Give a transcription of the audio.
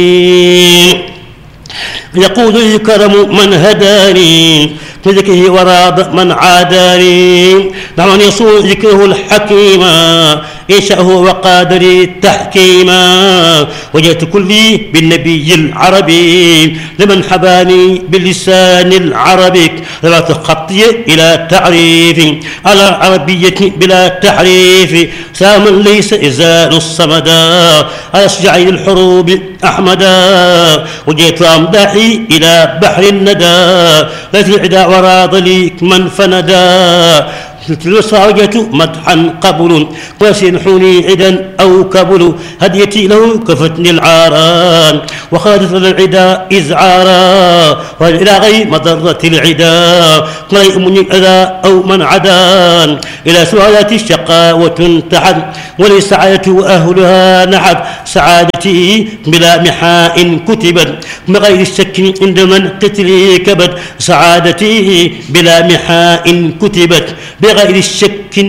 يقول الكرم من هداني بذكره وراض من عاداني. دعوني يصون ذكره الحكيما إنشأه وقادري تحكيما. وجهت كلي بالنبي العربي لمن حباني باللسان العربي. رفعت خطي إلى تعريف على العربية بلا تحريف. ساما ليس إزال الصمدا على شجعي الحروب أحمدا. وجهت أمداحي إلى بحر الندى لا في العدا وراض لي من فندا. وجهت مدحا قبل وسنحني عدا أو كبل. هديتي له كفتني العاران وخادت العدا إزعارا. وإلى غير مضرة العدا طريق من الأذى أو من عدان. إلى سعادة الشقاوة انتحد ولسعادة أهلها نحد. سعادتي بلا محاء كتبت بغير الشك عند من تتلي كبد. سعادتي بلا محاء كتبت بغير الشك